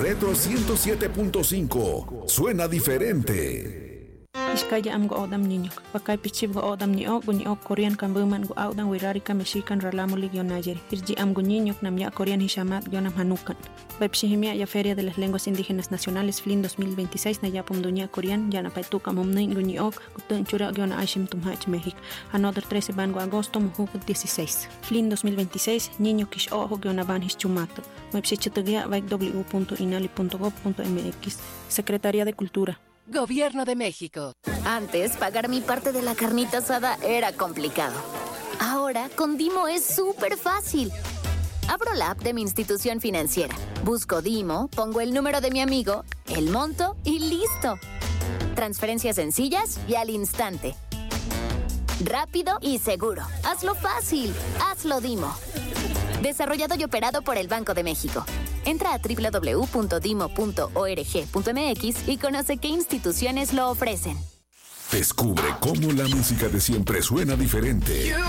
Retro 107.5. Suena diferente. Iskaya am go odam niño. Pakay pichib go odam niño, Korean kambuman go odam wirari Mexican ralamulig yon Niger. Irji am go niño namya Korean hishamat yonam hanukan. Webshihimia ya Feria de las Lenguas Indígenas Nacionales FLIN 2026 na yapum dunya Korean yana paituka momnin guniok gutun chura yona aishim tumhach México. Another 13 bango agosto muhuk 16. FLIN 2026 niño kish ojo yona ban hischumato. Webshichitugia www.inali.gov.mx. Secretaría de Cultura. Gobierno de México. Antes, pagar mi parte de la carnita asada era complicado. Ahora, con Dimo es súper fácil. Abro la app de mi institución financiera. Busco Dimo, pongo el número de mi amigo, el monto y ¡listo! Transferencias sencillas y al instante. Rápido y seguro. Hazlo fácil. Hazlo Dimo. Desarrollado y operado por el Banco de México. Entra a www.dimo.org.mx y conoce qué instituciones lo ofrecen. Descubre cómo la música de siempre suena diferente.